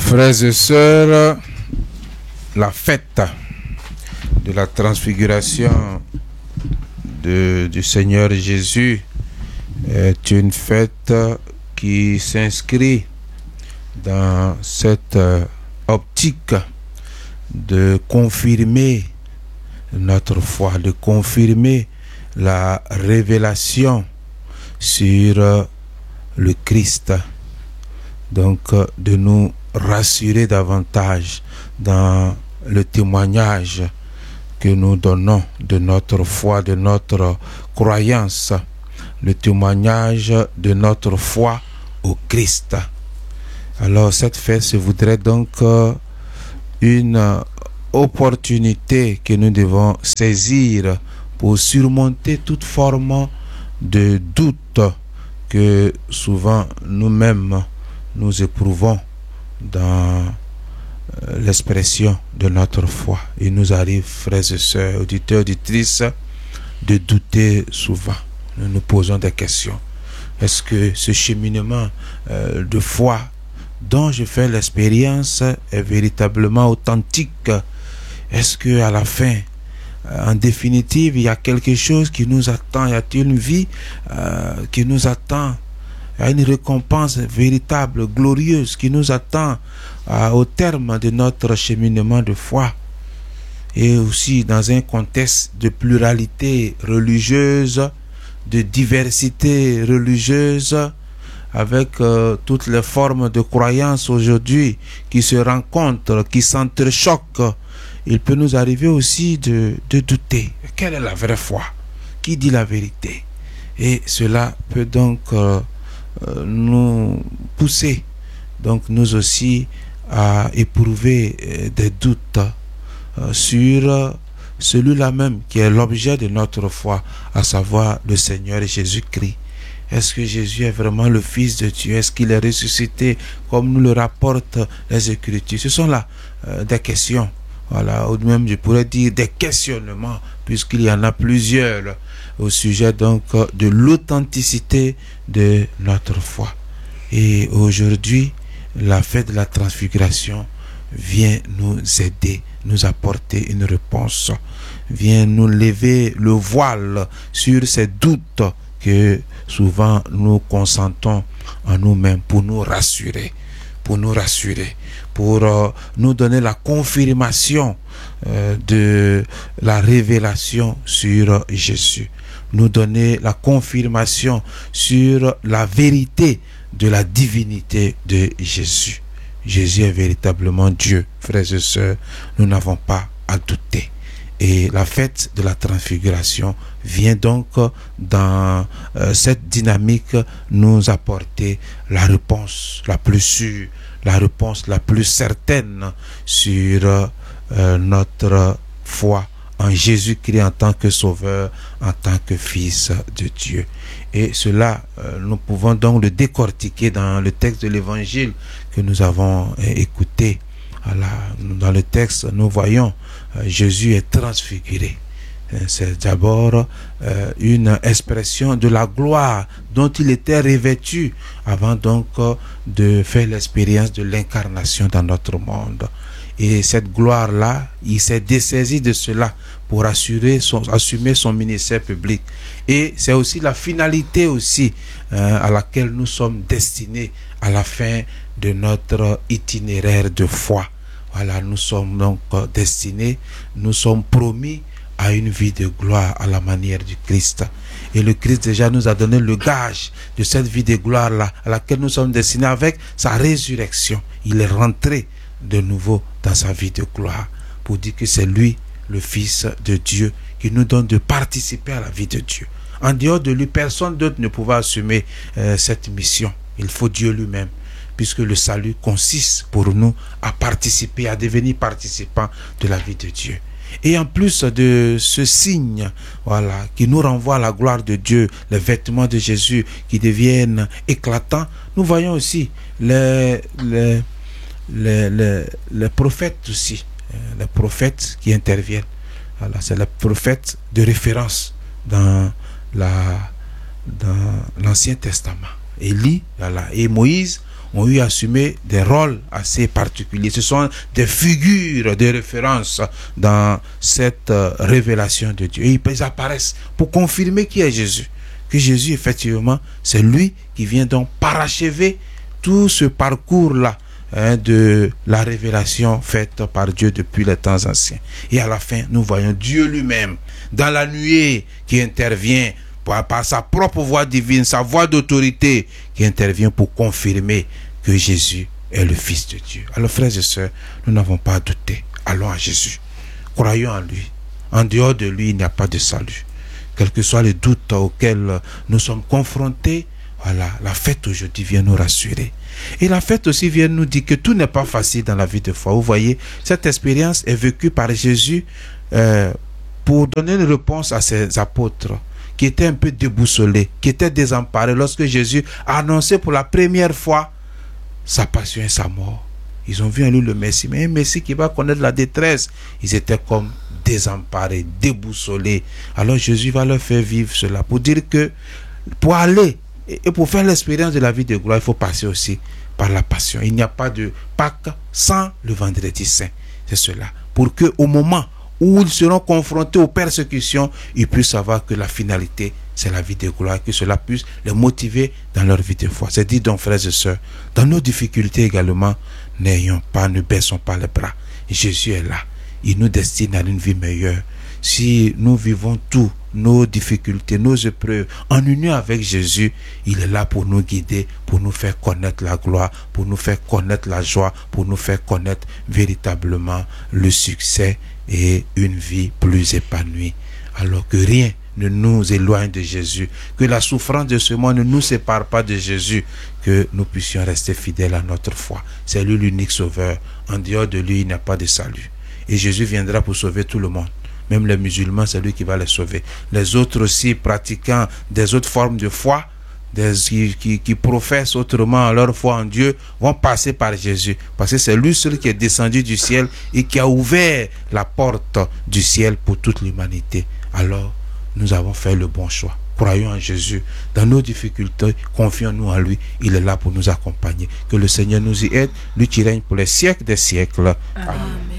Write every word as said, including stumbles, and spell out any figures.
Frères et sœurs, la fête de la transfiguration de, du Seigneur Jésus est une fête qui s'inscrit dans cette optique de confirmer notre foi, de confirmer la révélation sur le Christ, donc de nous rassurer davantage dans le témoignage que nous donnons de notre foi, de notre croyance, le témoignage de notre foi au Christ. Alors cette fête se voudrait donc une opportunité que nous devons saisir pour surmonter toute forme de doute que souvent nous-mêmes nous éprouvons dans l'expression de notre foi. Il nous arrive, frères et sœurs, auditeurs, auditrices, de douter souvent. Nous nous posons des questions. Est-ce que ce cheminement euh, de foi dont je fais l'expérience est véritablement authentique? Est-ce que à la fin, en définitive, il y a quelque chose qui nous attend? Y a-t-il une vie euh, qui nous attend? Il y a une récompense véritable, glorieuse qui nous attend euh, au terme de notre cheminement de foi? Et aussi dans un contexte de pluralité religieuse, de diversité religieuse, avec euh, toutes les formes de croyances aujourd'hui qui se rencontrent, qui s'entrechoquent, il peut nous arriver aussi de, de douter. Quelle est la vraie foi? Qui dit la vérité? Et cela peut donc euh, euh, nous pousser, donc nous aussi, à éprouver euh, des doutes euh, sur euh, celui-là même qui est l'objet de notre foi, à savoir le Seigneur Jésus-Christ. Est-ce que Jésus est vraiment le Fils de Dieu? Est-ce qu'il est ressuscité comme nous le rapportent les Écritures? Ce sont là euh, des questions. Voilà, ou même je pourrais dire des questionnements, puisqu'il y en a plusieurs au sujet donc de l'authenticité de notre foi. Et aujourd'hui, la fête de la transfiguration vient nous aider, nous apporter une réponse, vient nous lever le voile sur ces doutes que souvent nous consentons en nous-mêmes pour nous rassurer, pour nous rassurer, pour euh, nous donner la confirmation euh, de la révélation sur Jésus, nous donner la confirmation sur la vérité de la divinité de Jésus. Jésus est véritablement Dieu, frères et sœurs, nous n'avons pas à douter. Et la fête de la transfiguration vient donc dans euh, cette dynamique nous apporter la réponse la plus sûre, la réponse la plus certaine sur euh, notre foi en Jésus-Christ en tant que Sauveur, en tant que Fils de Dieu. Et cela, euh, nous pouvons donc le décortiquer dans le texte de l'Évangile que nous avons euh, écouté. Voilà, dans le texte, nous voyons euh, Jésus est transfiguré. C'est d'abord euh, une expression de la gloire dont il était revêtu avant donc euh, de faire l'expérience de l'incarnation dans notre monde. Et cette gloire-là, il s'est dessaisi de cela pour assurer son, assumer son ministère public. Et c'est aussi la finalité aussi euh, à laquelle nous sommes destinés à la fin de notre itinéraire de foi. Voilà, nous sommes donc euh, destinés, nous sommes promis à une vie de gloire à la manière du Christ. Et le Christ déjà nous a donné le gage de cette vie de gloire-là à laquelle nous sommes destinés avec sa résurrection. Il est rentré de nouveau dans sa vie de gloire pour dire que c'est lui, le Fils de Dieu, qui nous donne de participer à la vie de Dieu. En dehors de lui, personne d'autre ne pouvait assumer euh, cette mission. Il faut Dieu lui-même, puisque le salut consiste pour nous à participer, à devenir participants de la vie de Dieu. Et en plus de ce signe, voilà, qui nous renvoie à la gloire de Dieu, les vêtements de Jésus qui deviennent éclatants, nous voyons aussi les, les, les, les, les prophètes aussi, les prophètes qui interviennent. Voilà, c'est les prophètes de référence dans la dans l'Ancien Testament. Élie, voilà, et Moïse ont eu à assumer des rôles assez particuliers. Ce sont des figures de référence dans cette euh, révélation de Dieu. Et ils apparaissent pour confirmer qui est Jésus. Que Jésus, effectivement, c'est lui qui vient donc parachever tout ce parcours-là hein, de la révélation faite par Dieu depuis les temps anciens. Et à la fin, nous voyons Dieu lui-même dans la nuée qui intervient par, par sa propre voix divine, sa voix d'autorité qui intervient pour confirmer que Jésus est le Fils de Dieu. Alors frères et sœurs, nous n'avons pas à douter. Allons à Jésus. Croyons en lui. En dehors de lui, il n'y a pas de salut. Quels que soient les doutes auxquels nous sommes confrontés, voilà, la fête aujourd'hui vient nous rassurer. Et la fête aussi vient nous dire que tout n'est pas facile dans la vie de foi. Vous voyez, cette expérience est vécue par Jésus euh, pour donner une réponse à ses apôtres qui étaient un peu déboussolés, qui étaient désemparés lorsque Jésus a annoncé pour la première fois sa passion et sa mort. Ils ont vu en lui le Messie, mais un Messie qui va connaître la détresse. Ils étaient comme désemparés, déboussolés. Alors Jésus va leur faire vivre cela pour dire que pour aller et pour faire l'expérience de la vie de gloire, il faut passer aussi par la passion. Il n'y a pas de Pâques sans le vendredi saint. C'est cela. Pour qu'au moment où ils seront confrontés aux persécutions, ils puissent savoir que la finalité, c'est la vie de gloire, que cela puisse les motiver dans leur vie de foi. C'est dit donc, frères et sœurs, dans nos difficultés également, n'ayons pas, ne baissons pas les bras. Jésus est là. Il nous destine à une vie meilleure. Si nous vivons tous nos difficultés, nos épreuves en union avec Jésus, il est là pour nous guider, pour nous faire connaître la gloire, pour nous faire connaître la joie, pour nous faire connaître véritablement le succès et une vie plus épanouie. Alors que rien ne nous éloigne de Jésus, que la souffrance de ce monde ne nous sépare pas de Jésus, que nous puissions rester fidèles à notre foi. C'est lui l'unique sauveur. En dehors de lui, il n'y a pas de salut. Et Jésus viendra pour sauver tout le monde. Même les musulmans, c'est lui qui va les sauver. Les autres aussi, pratiquant des autres formes de foi, des, qui, qui, qui professent autrement leur foi en Dieu, vont passer par Jésus. Parce que c'est lui seul qui est descendu du ciel et qui a ouvert la porte du ciel pour toute l'humanité. Alors, nous avons fait le bon choix. Croyons en Jésus. Dans nos difficultés, confions-nous en lui. Il est là pour nous accompagner. Que le Seigneur nous y aide. Lui qui règne pour les siècles des siècles. Amen. Amen.